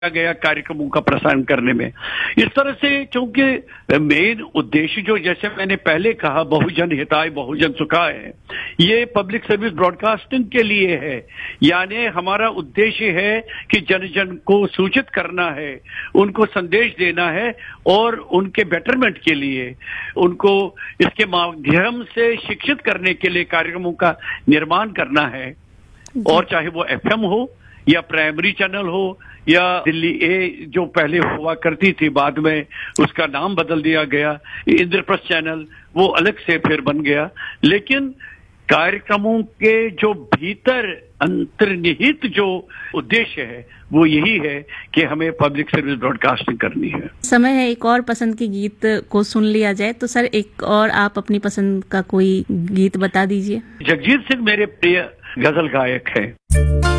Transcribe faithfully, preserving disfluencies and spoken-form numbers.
गया कार्यक्रमों का प्रसारण करने में। इस तरह से चूंकि मेन उद्देश्य जो जैसे मैंने पहले कहा बहुजन हिताय बहुजन सुखाय है, ये पब्लिक सर्विस ब्रॉडकास्टिंग के लिए है। यानी हमारा उद्देश्य है कि जन जन को सूचित करना है, उनको संदेश देना है और उनके बेटरमेंट के लिए उनको इसके माध्यम से शिक्षित करने के लिए कार्यक्रमों का निर्माण करना है। और चाहे वो एफएम हो या प्राइमरी चैनल हो या दिल्ली ए जो पहले हुआ करती थी, बाद में उसका नाम बदल दिया गया, इंद्रप्रस्थ चैनल वो अलग से फिर बन गया। लेकिन कार्यक्रमों के जो भीतर अंतर्निहित जो उद्देश्य है वो यही है कि हमें पब्लिक सर्विस ब्रॉडकास्टिंग करनी है। समय है एक और पसंद के गीत को सुन लिया जाए, तो सर एक और आप अपनी पसंद का कोई गीत बता दीजिए। जगजीत सिंह मेरे प्रिय गजल गायक हैं।